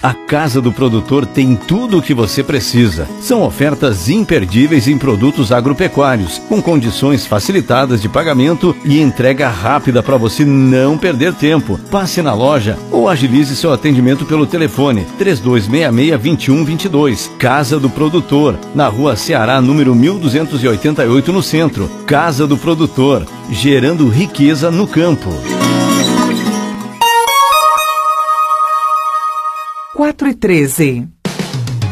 A Casa do Produtor tem tudo o que você precisa. São ofertas imperdíveis em produtos agropecuários, com condições facilitadas de pagamento e entrega rápida para você não perder tempo. Passe na loja ou agilize seu atendimento pelo telefone 3266-2122. Casa do Produtor, na Rua Ceará, número 1288, no centro. Casa do Produtor, gerando riqueza no campo. 4:13.